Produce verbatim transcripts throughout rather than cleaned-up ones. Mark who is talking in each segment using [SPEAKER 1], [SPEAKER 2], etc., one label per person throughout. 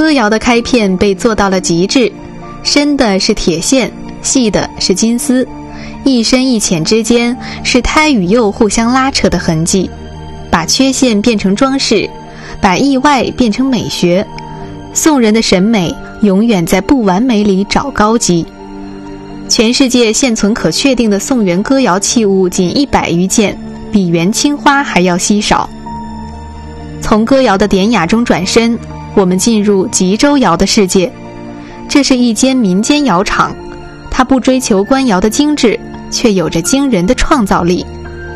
[SPEAKER 1] 歌窑的开片被做到了极致，深的是铁线，细的是金丝，一深一浅之间是胎与釉互相拉扯的痕迹，把缺陷变成装饰，把意外变成美学。宋人的审美永远在不完美里找高级。全世界现存可确定的宋元歌窑器物仅一百余件，比元青花还要稀少。从歌窑的典雅中转身，我们进入吉州窑的世界。这是一间民间窑厂，它不追求官窑的精致，却有着惊人的创造力。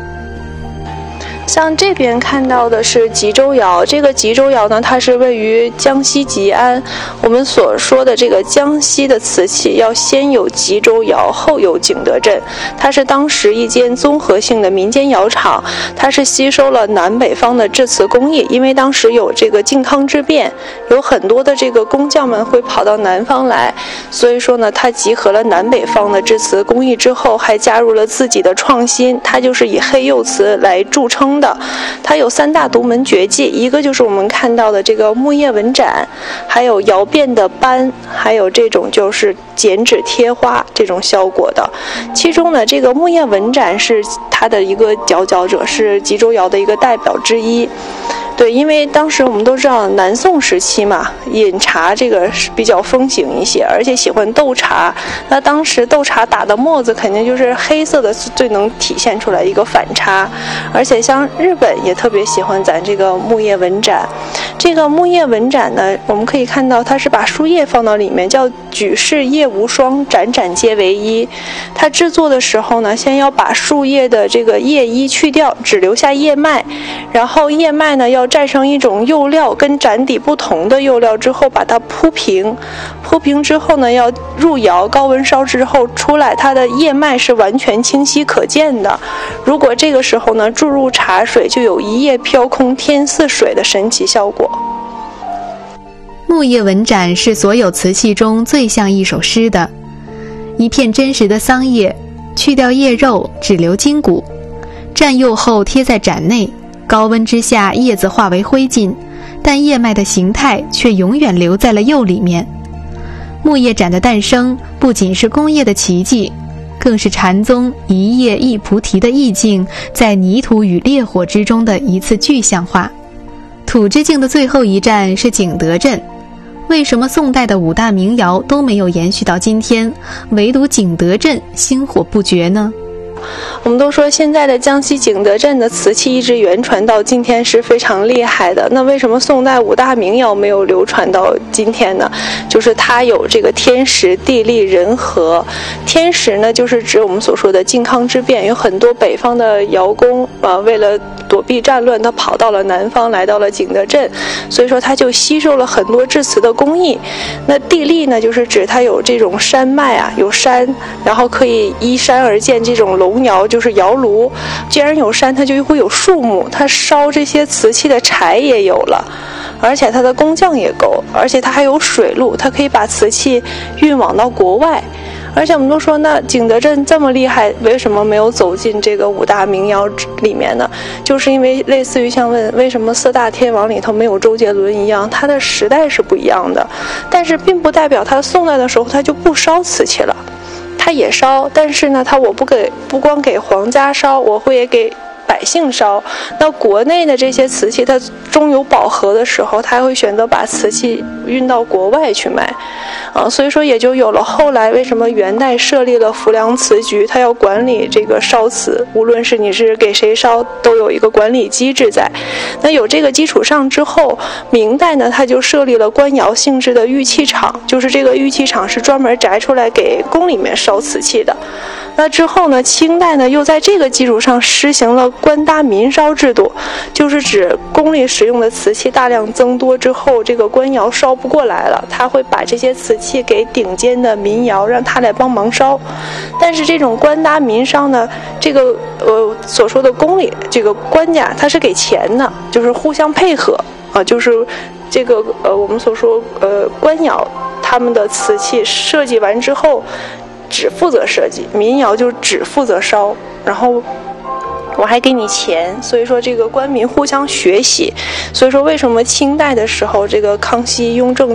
[SPEAKER 2] 像这边看到的是吉州窑，这个吉州窑呢，它是位于江西吉安。我们所说的这个江西的瓷器，要先有吉州窑，后有景德镇。它是当时一间综合性的民间窑厂，它是吸收了南北方的制瓷工艺。因为当时有这个靖康之变，有很多的这个工匠们会跑到南方来，所以说呢，它集合了南北方的制瓷工艺之后，还加入了自己的创新。它就是以黑釉瓷来著称的。它有三大独门绝技，一个就是我们看到的这个木叶纹展，还有窑变的斑，还有这种就是剪纸贴花这种效果的。其中呢，这个木叶纹展是它的一个佼佼者，是吉州窑的一个代表之一。对，因为当时我们都知道南宋时期嘛，饮茶这个是比较风行一些，而且喜欢斗茶。那当时斗茶打的沫子肯定就是黑色的，是最能体现出来一个反差。而且像日本也特别喜欢咱这个木叶纹展。这个木叶纹展呢，我们可以看到它是把树叶放到里面，叫举世叶无双，盏盏皆为一。它制作的时候呢，先要把树叶的这个叶衣去掉，只留下叶脉，然后叶脉呢要蘸上一种釉料跟盏底不同的釉料之后，把它铺平，铺平之后呢，要入窑高温烧之后出来，它的叶脉是完全清晰可见的。如果这个时候呢注入茶水，就有一叶飘空天似水的神奇效果。
[SPEAKER 1] 木叶纹展是所有瓷器中最像一首诗的。一片真实的桑叶，去掉叶肉，只留筋骨，蘸釉后贴在盏内，高温之下叶子化为灰烬，但叶脉的形态却永远留在了釉里面。木叶盏的诞生不仅是工业的奇迹，更是禅宗一叶一菩提的意境在泥土与烈火之中的一次具象化。土之境的最后一站是景德镇。为什么宋代的五大名窑都没有延续到今天，唯独景德镇星火不绝呢？
[SPEAKER 2] 我们都说现在的江西景德镇的瓷器一直原传到今天是非常厉害的，那为什么宋代五大名窑没有流传到今天呢？就是它有这个天时地利人和。天时呢，就是指我们所说的靖康之变，有很多北方的窑工啊、呃，为了躲避战乱，他跑到了南方，来到了景德镇，所以说他就吸收了很多制瓷的工艺。那地利呢，就是指它有这种山脉啊，有山，然后可以依山而建这种龙窑，就是窑炉。既然有山，它就会有树木，它烧这些瓷器的柴也有了，而且它的工匠也够，而且它还有水路，它可以把瓷器运往到国外。而且我们都说，那景德镇这么厉害，为什么没有走进这个五大名窑里面呢？就是因为类似于像问为什么四大天王里头没有周杰伦一样，它的时代是不一样的，但是并不代表它宋代的时候它就不烧瓷器了，它也烧，但是呢，它我不给不光给皇家烧，我会也给百姓烧。那国内的这些瓷器它终有饱和的时候，它会选择把瓷器运到国外去卖啊，所以说也就有了后来为什么元代设立了浮梁瓷局，它要管理这个烧瓷，无论是你是给谁烧都有一个管理机制在。那有这个基础上之后，明代呢它就设立了官窑性质的玉器厂，就是这个玉器厂是专门摘出来给宫里面烧瓷器的。那之后呢，清代呢又在这个基础上实行了官搭民烧制度，就是指宫里使用的瓷器大量增多之后，这个官窑烧不过来了，他会把这些瓷器给顶尖的民窑，让他来帮忙烧。但是这种官搭民烧呢，这个呃所说的宫里这个官家他是给钱的，就是互相配合啊、呃，就是这个呃我们所说呃官窑他们的瓷器设计完之后只负责设计，民窑就只负责烧，然后我还给你钱，所以说这个官民互相学习。所以说为什么清代的时候，这个康熙、雍正